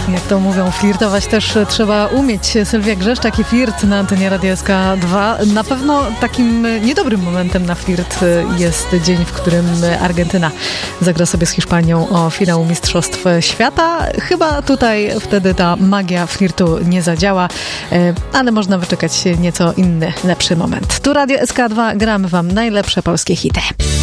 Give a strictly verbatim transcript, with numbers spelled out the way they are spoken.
Jak to mówią, flirtować też trzeba umieć. Sylwia Grzeszczak i flirt na antenie Radia S K dwa. Na pewno takim niedobrym momentem na flirt jest dzień, w którym Argentyna zagra sobie z Hiszpanią o finał Mistrzostw Świata. Chyba tutaj wtedy ta magia flirtu nie zadziała, ale można wyczekać nieco inny, lepszy moment. Tu Radio S K dwa, gramy wam najlepsze polskie hity.